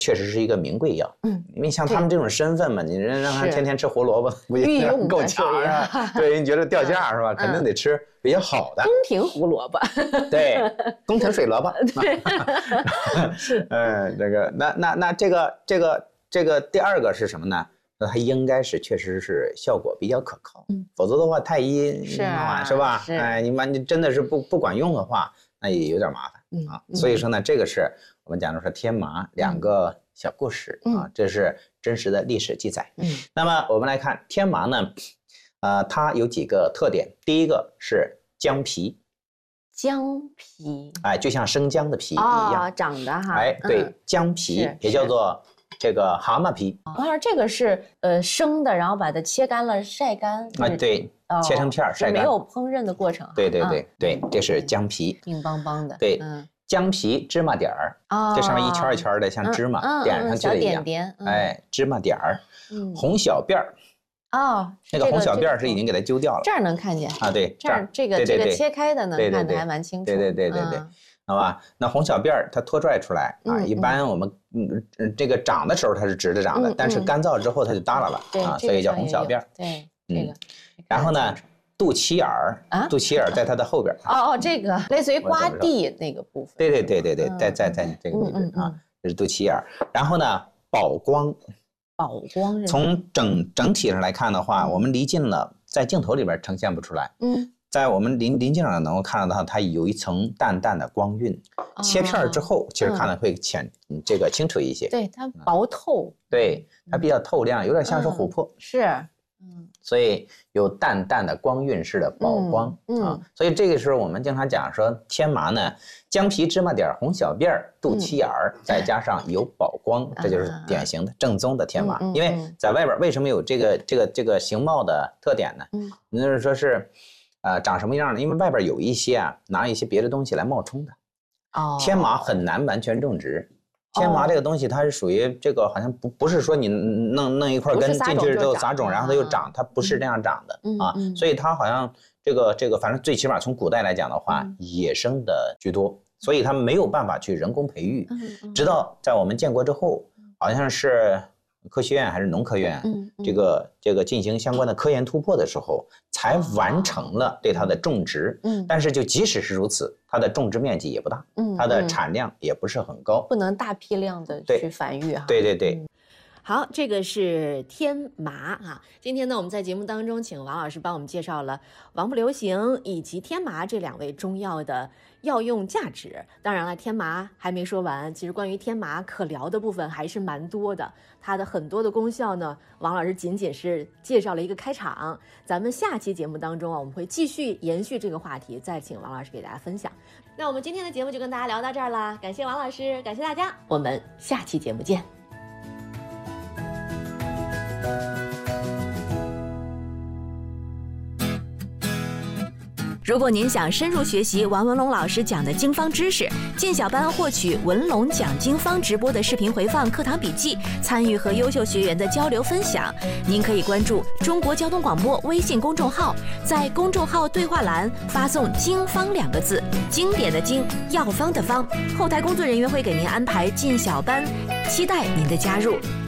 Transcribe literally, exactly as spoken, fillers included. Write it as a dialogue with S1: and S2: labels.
S1: 确实是一个名贵药。
S2: 嗯，
S1: 因为像他们这种身份嘛，你让让他天天吃胡萝卜，不
S2: 御用
S1: 够呛啊？对，你觉得掉价是吧？肯定得吃比较好的。
S2: 宫廷胡萝卜，
S1: 对，宫廷水萝卜。
S2: 对，
S1: 是，嗯，这个，那那那这个这个这个第二个是什么呢？那它应该是确实是效果比较可靠，嗯，否则的话太医
S2: 是啊，
S1: 是吧？
S2: 是
S1: 哎，你完你真的是不不管用的话，那也有点麻烦、嗯、啊。所以说呢，这个是我们讲的说天麻两个小故事、嗯、啊，这是真实的历史记载。嗯，那么我们来看天麻呢，呃，它有几个特点，第一个是姜皮。
S2: 姜皮，
S1: 哎，就像生姜的皮一样、
S2: 哦、长的哈。
S1: 哎，对，嗯、姜皮也叫做。这个蛤蟆皮，
S2: 王老师，这个是呃生的，然后把它切干了晒干
S1: 啊，对，哦、切成片晒干，
S2: 没有烹饪的过程。
S1: 对对对、啊、对，这是姜皮，
S2: 硬邦邦的。
S1: 对，嗯，姜皮芝麻点儿，哦，这上面一圈一圈的，像芝麻、嗯、点上去的一样，
S2: 小点点，
S1: 嗯、哎，芝麻点儿，嗯，红小辫儿。
S2: 哦，
S1: 那个红小辫是已经给它揪掉了，
S2: 这儿能看见
S1: 啊，对，
S2: 这儿这个
S1: 对对对
S2: 这个切开的能看得还蛮清楚，
S1: 对对对对对。好吧，那红小辫它脱拽出来啊，一般我们嗯这个长的时候它是直着长的，但是干燥之后它就耷拉了啊，所以叫红小辫。
S2: 对，这个。
S1: 然后呢，肚脐眼儿啊，肚脐眼儿在它的后边。
S2: 哦哦，这个类似于刮地那个部分。
S1: 对对对对对，在在在这个位置啊，这是肚脐眼儿。然后呢，宝光。
S2: 宝光。
S1: 从整整体上来看的话，我们离近了，在镜头里边呈现不出来。嗯。在我们临临近上能够看到它，它有一层淡淡的光晕。哦、切片之后，其实看的会浅，嗯、这个清楚一些。
S2: 对，它薄透。
S1: 对，它比较透亮，有点像是琥珀。
S2: 嗯、是，嗯，
S1: 所以有淡淡的光晕式的宝光、嗯嗯、啊。所以这个时候我们经常讲说，天麻呢，姜皮、芝麻点、红小辫、肚脐眼儿，嗯、再加上有宝光，这就是典型的正宗的天麻。嗯、因为在外边为什么有这个这个这个形貌的特点呢？嗯，那就是说是。呃，长什么样呢？因为外边有一些啊，拿一些别的东西来冒充的。哦，天麻很难完全种植。天麻这个东西，它是属于这个，好像不不是说你弄弄一块根进去之后撒种，然后它又长，它不是这样长的、嗯、啊。嗯、所以它好像这个这个，反正最起码从古代来讲的话，嗯、野生的居多，所以它没有办法去人工培育。嗯嗯、直到在我们建国之后，好像是。科学院还是农科院，嗯嗯、这个这个进行相关的科研突破的时候，才完成了对它的种植。嗯，但是就即使是如此，它的种植面积也不大，嗯，它的产量也不是很高，
S2: 不能大批量的去繁育哈。
S1: 对对对。嗯
S2: 好，这个是天麻啊。今天呢，我们在节目当中请王老师帮我们介绍了王不留行以及天麻这两味中药的药用价值。当然了，天麻还没说完，其实关于天麻可聊的部分还是蛮多的。它的很多的功效呢，王老师仅仅是介绍了一个开场。咱们下期节目当中啊，我们会继续延续这个话题，再请王老师给大家分享。那我们今天的节目就跟大家聊到这儿啦，感谢王老师，感谢大家，我们下期节目见。如果您想深入学习王文龙老师讲的经方知识，进小班获取文龙讲经方直播的视频回放、课堂笔记，参与和优秀学员的交流分享，您可以关注中国交通广播微信公众号，在公众号对话栏发送“经方”两个字，经典的经，药方的方，后台工作人员会给您安排进小班，期待您的加入。